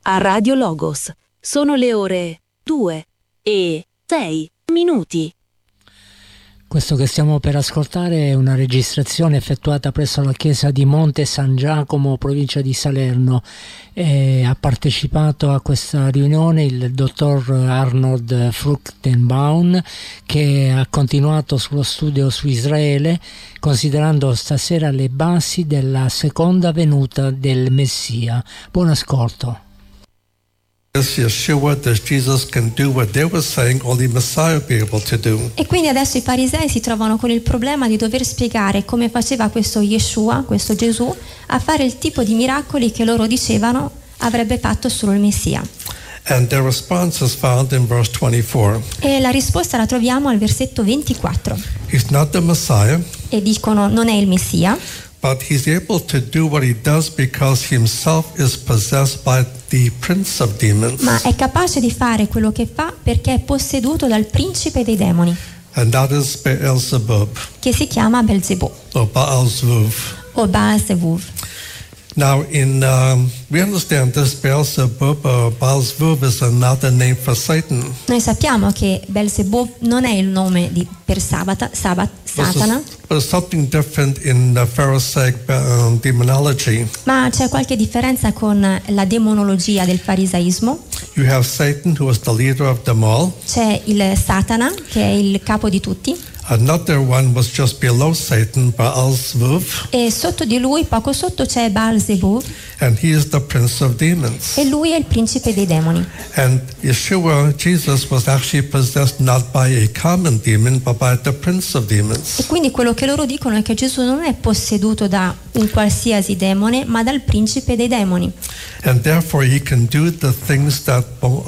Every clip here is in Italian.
a Radio Logos. Sono le ore 2:06. Questo che stiamo per ascoltare è una registrazione effettuata presso la chiesa di Monte San Giacomo, provincia di Salerno. Ha partecipato a questa riunione il dottor Arnold Fruchtenbaum, che ha continuato sullo studio su Israele, considerando stasera le basi della seconda venuta del Messia. Buon ascolto. Yeshua, that Jesus can do what they were saying only Messiah would be able to do. E quindi adesso i farisei si trovano con il problema di dover spiegare come faceva questo Yeshua, questo Gesù, a fare il tipo di miracoli che loro dicevano avrebbe fatto solo il Messia. And their response is found in verse 24. E la risposta la troviamo al versetto 24. He's not the Messiah. E dicono non è il Messia. But he's able to do what he does because he himself is possessed by the prince of demons. Ma è capace di fare quello che fa perché è posseduto dal principe dei demoni. And that is Beelzebub. Che si chiama Belzebù. Or Baal-Zevuv. O Baal-Zevuv. Now, we understand this Beelzebub or Baal-Zevuv is another name for Satan. Noi sappiamo che Belzebù non è il nome per Satana. But it's something different in the Pharisaic demonology. Ma c'è qualche differenza con la demonologia del farisaismo. You have Satan, who is the leader of them all. C'è il Satana, che è il capo di tutti. Another one was just below Satan, Baal-Zevuv. E sotto di lui, poco sotto, c'è Baal-Zevuv. And he is the prince of demons. E lui è il principe dei demoni. And Yeshua, Jesus, was actually possessed not by a common demon, but by the prince of demons. E quindi quello che loro dicono è che Gesù non è posseduto da un qualsiasi demone, ma dal principe dei demoni. And therefore he can do the things that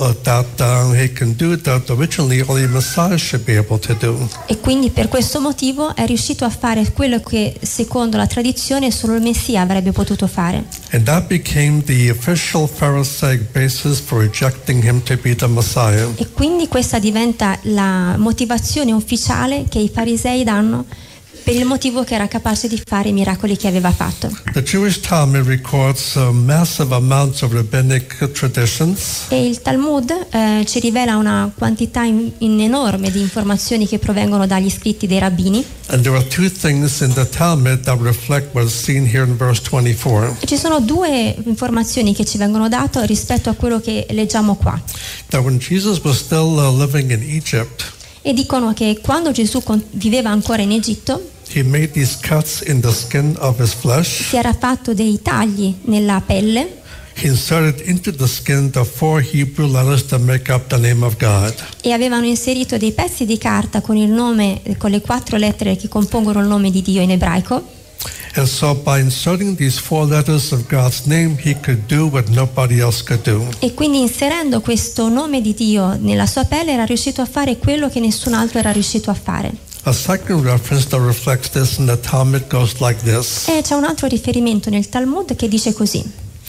he can do that originally only Messiah should be able to do. E quindi per questo motivo è riuscito a fare quello che secondo la tradizione solo il Messia avrebbe potuto fare. And that became the official Pharisaic basis for rejecting him to be the Messiah. E quindi questa diventa la motivazione ufficiale che i farisei danno per il motivo che era capace di fare i miracoli che aveva fatto. The Jewish Talmud records massive amounts of rabbinic traditions. E il Talmud ci rivela una quantità enorme di informazioni che provengono dagli scritti dei rabbini. And there are two things in the Talmud that reflect what is seen here in verse 24. E ci sono due informazioni che ci vengono date rispetto a quello che leggiamo qua. That when Jesus was still living in Egypt, e dicono che quando Gesù viveva ancora in Egitto, he made these cuts in the skin of his flesh. Si era fatto dei tagli nella pelle. He inserted into the skin the 4 Hebrew letters that make up the name of God. E avevano inserito dei pezzi di carta con il nome, con le 4 lettere che compongono il nome di Dio in ebraico. And so by inserting these 4 letters of God's name, he could do what nobody else could do. E quindi inserendo questo nome di Dio nella sua pelle era riuscito a fare quello che nessun altro era riuscito a fare. A second reference that reflects this in the Talmud goes like this. E c'è un altro riferimento nel Talmud che dice così.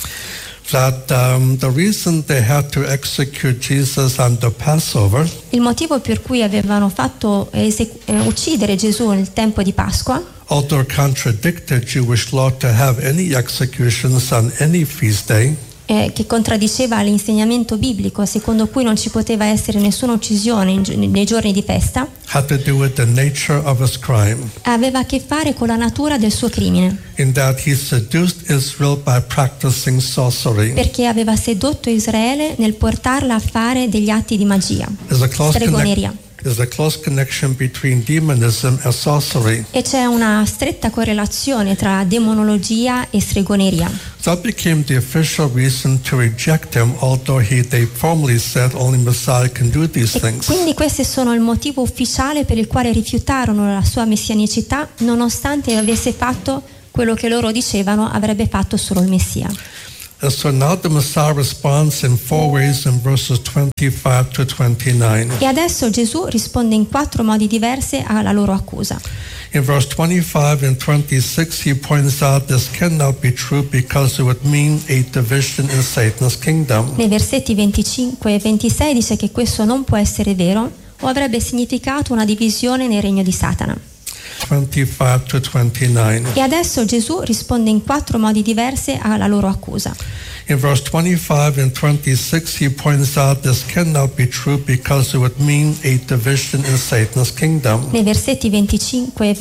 That the reason they had to execute Jesus on the Passover. Il motivo per cui avevano fatto uccidere Gesù nel tempo di Pasqua. Although contradicted Jewish law to have any executions on any feast day. Che contraddiceva l'insegnamento biblico secondo cui non ci poteva essere nessuna uccisione nei giorni di festa. Had to do with the nature of his crime. Aveva a che fare con la natura del suo crimine. In that he seduced Israel by practicing sorcery. Perché aveva sedotto Israele nel portarla a fare degli atti di magia, stregoneria. There's a close connection between demonism and sorcery. E c'è una stretta correlazione tra demonologia e stregoneria. That became the official reason to reject him, although they formally said only Messiah can do these things. Quindi questi sono il motivo ufficiale per il quale rifiutarono la sua messianicità, nonostante avesse fatto quello che loro dicevano avrebbe fatto solo il Messia. And so now the Messiah responds in 4 ways in verses 25 to 29. E adesso Gesù risponde in 4 modi diversi alla loro accusa. In verse 25 and 26 he points out this cannot be true because it would mean a division in Satan's kingdom. Nei versetti 25 e 26 dice che questo non può essere vero o avrebbe significato una divisione nel regno di Satana. 25 to 29. E adesso Gesù risponde in 4 modi diversi alla loro accusa. In verse 25 and 26, he points out this cannot be true because it would mean a division in Satan's kingdom. Nei versetti 25 e